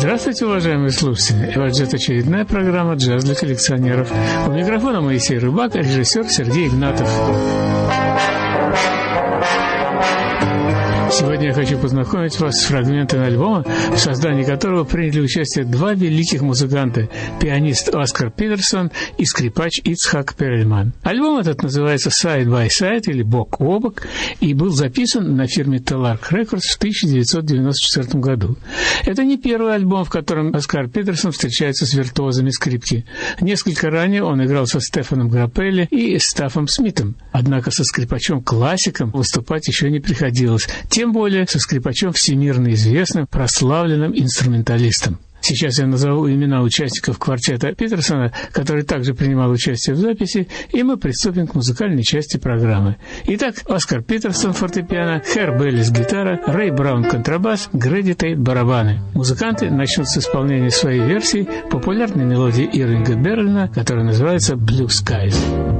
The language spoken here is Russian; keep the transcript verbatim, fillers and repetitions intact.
Здравствуйте, уважаемые слушатели! Вот это очередная программа «Джаз для коллекционеров». У микрофона Моисей Рыбак, режиссер Сергей Игнатов. Сегодня я хочу познакомить вас с фрагментами альбома, в создании которого приняли участие два великих музыканта – пианист Оскар Питерсон и скрипач Ицхак Перельман. Альбом этот называется «Side by Side» или «Бок о бок» и был записан на фирме Telarc Records в тысяча девятьсот девяносто четвёртом году. Это не первый альбом, в котором Оскар Питерсон встречается с виртуозами скрипки. Несколько ранее он играл со Стефаном Граппелли и Стаффом Смитом. Однако со скрипачом-классиком выступать еще не приходилось, тем более со скрипачом всемирно известным, прославленным инструменталистом. Сейчас я назову имена участников квартета Питерсона, который также принимал участие в записи, и мы приступим к музыкальной части программы. Итак, Оскар Питерсон фортепиано, Хэр Беллис гитара, Рэй Браун контрабас, Грэди Тейт барабаны. Музыканты начнут с исполнения своей версии популярной мелодии Ирвинга Берлина, которая называется «Blue Skies».